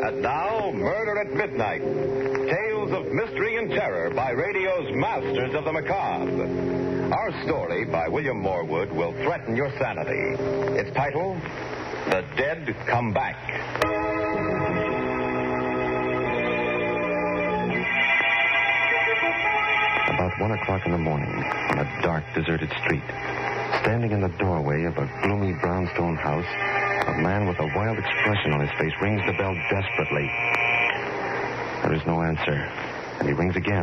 And now, Murder at Midnight. Tales of mystery and terror by radio's masters of the macabre. Our story by William Morwood will threaten your sanity. Its title, The Dead Come Back. About 1 o'clock in the morning, on a dark, deserted street, standing in the doorway of a gloomy brownstone house, a man with a wild expression on his face rings the bell desperately. There is no answer, and he rings again.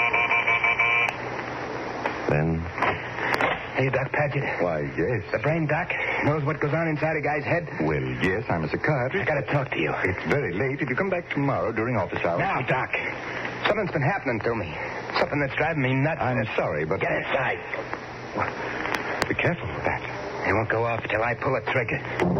Then... Hey, Doc Paget. Why, yes. The brain doc knows what goes on inside a guy's head? Well, yes, I'm a psychiatrist. I gotta talk to you. It's very late. If you come back tomorrow during office hours... Now, Doc. Something's been happening to me. Something that's driving me nuts. I'm sorry, but... Get inside. Be careful with that. It won't go off till I pull a trigger.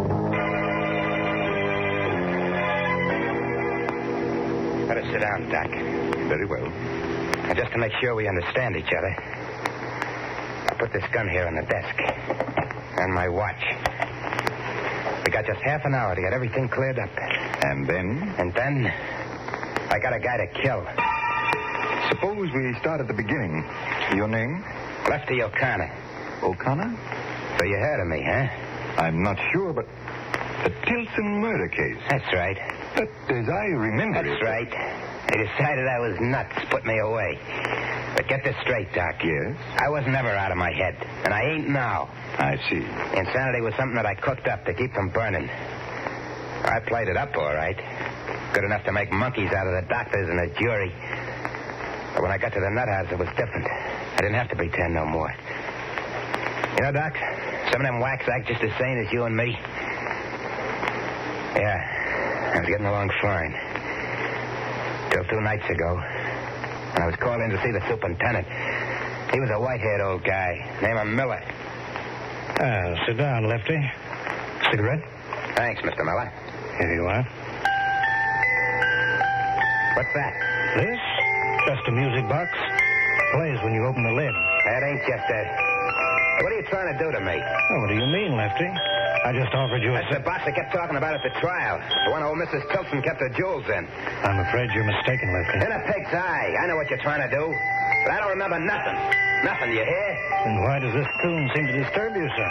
Better sit down, Doc. Very well. Now, just to make sure we understand each other, I put this gun here on the desk. And my watch. We got just half an hour to get everything cleared up. And then? And then, I got a guy to kill. Suppose we start at the beginning. Your name? Lefty O'Connor. O'Connor? So you heard of me, huh? I'm not sure, but the Tilson murder case. That's right. But as I remember it... That's right. They decided I was nuts, put me away. But get this straight, Doc. Yes? I was never out of my head, and I ain't now. I see. Insanity was something that I cooked up to keep from burning. I played it up all right. Good enough to make monkeys out of the doctors and the jury. But when I got to the nut house, it was different. I didn't have to pretend no more. You know, Doc, some of them whacks act just as sane as you and me. Yeah, I was getting along fine. Till 2 nights ago, when I was called in to see the superintendent. He was a white-haired old guy, named Miller. Sit down, Lefty. Cigarette? Thanks, Mr. Miller. Here you are. What's that? This? Just a music box. Plays when you open the lid. That ain't just a... What are you trying to do to me? Oh, what do you mean, Lefty? I just offered you a... That's the box I kept talking about at the trial. The one old Mrs. Tilson kept her jewels in. I'm afraid you're mistaken, Lefty. In a pig's eye. I know what you're trying to do. But I don't remember nothing. Nothing, you hear? And why does this tune seem to disturb you, sir?